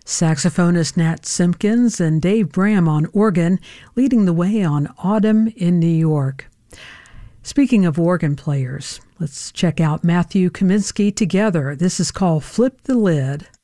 Saxophonist Nat Simpkins and Dave Bram on organ, leading the way on Autumn in New York. Speaking of organ players, let's check out Matthew Kaminsky together. This is called Flip the Lid.